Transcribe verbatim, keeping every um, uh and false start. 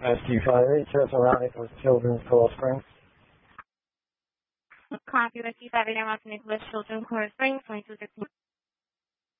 S Q five eight, Chestnut Route, Nicholas Children's, Coral Springs. Copy, S Q five eight, Nicholas Children's, Coral Springs, twenty-two sixteen.